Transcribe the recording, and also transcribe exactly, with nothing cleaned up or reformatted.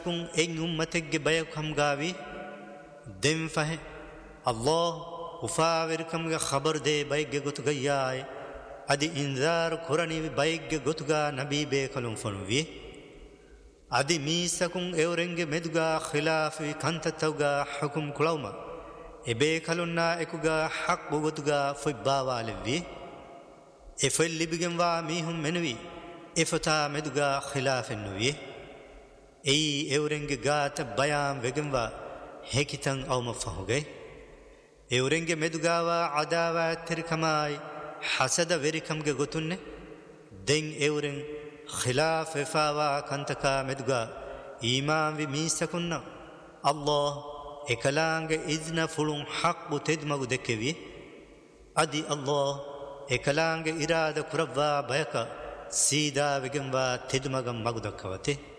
كون إن أمتك بيكم غاوي دم فه الله وفاوركم خبر دي بيك غتغياي أدي إنذار قراني بيك غتغا نبي بيكلون فنوي أدي ميسكون إورنج مدغا خلاف كنتتوغا حكم كلوما إبيكلونا إكوغا حق بغتغا فباوا لبي إفل لبغنوا ميهم منوي إفتا مدغا خلاف النوي أي إورنج غات بيان وغنوا هكتن أو مفهوغي إورنج مدغاوا عداوا تركماي حسد وركمغ غتن دين إورن خلاف فاوا كنتكا مدغا إيمان وميسكنا الله إكلانغ إذن فلون حق تدمغ دكوي أدي الله إكلانغ إرادة كربوا بيكا سيدا وغنوا تدمغ مغدكواتي